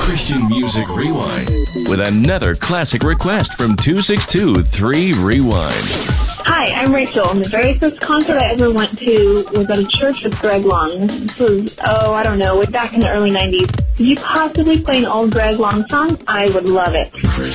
Christian Music Rewind with another classic request from 262-3 Rewind. Hi, I'm Rachel, and the very first concert I ever went to was at a church with Greg Long. This was, way back in the early 90s. Could you possibly play an old Greg Long song? I would love it.